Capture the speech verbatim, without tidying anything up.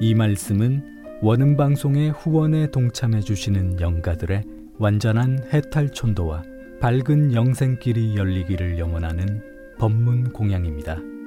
이 말씀은 원음방송의 후원에 동참해 주시는 영가들의 완전한 해탈촌도와 밝은 영생길이 열리기를 염원하는 법문 공양입니다.